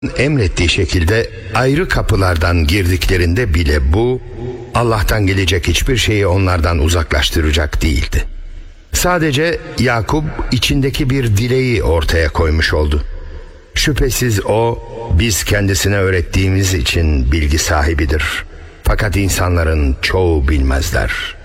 emrettiği şekilde ayrı kapılardan girdiklerinde bile bu, Allah'tan gelecek hiçbir şeyi onlardan uzaklaştıracak değildi. Sadece Yakup içindeki bir dileği ortaya koymuş oldu. Şüphesiz o, biz kendisine öğrettiğimiz için bilgi sahibidir. Fakat insanların çoğu bilmezler.